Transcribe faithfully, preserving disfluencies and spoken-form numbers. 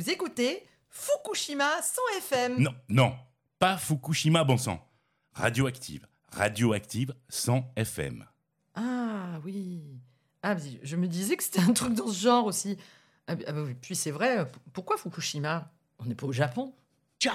Vous écoutez Fukushima cent F M. Non, non, pas Fukushima, bon sang. Radioactive, radioactive cent F M. Ah oui. Ah, mais je me disais que c'était un truc dans ce genre aussi. Ah, bah oui, puis c'est vrai, pourquoi Fukushima ? On n'est pas au Japon ?